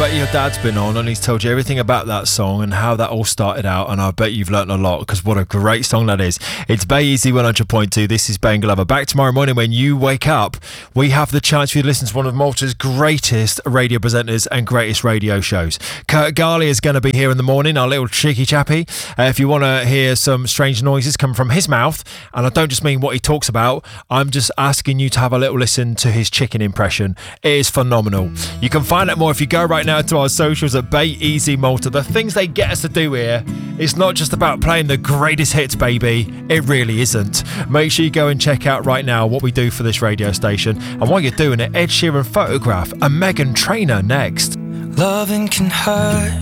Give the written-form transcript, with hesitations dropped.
bet your dad's been on and he's told you everything about that song and how that all started out, and I bet you've learnt a lot, because what a great song that is. It's Bay Easy 100.2. This is Ben Glover. Back tomorrow morning when you wake up, we have the chance for you to listen to one of Malta's greatest radio presenters and greatest radio shows. Kurt Garley is going to be here in the morning, our little cheeky chappy. If you want to hear some strange noises coming from his mouth, and I don't just mean what he talks about, I'm just asking you to have a little listen to his chicken impression. It is phenomenal. You can find out more if you go right now to our socials at Bay Easy Malta. The things they get us to do here, it's not just about playing the greatest hits, baby. It really isn't. Make sure you go and check out right now what we do for this radio station. And while you're doing it, Ed Sheeran Photograph and Meghan Trainor next. Loving can hurt,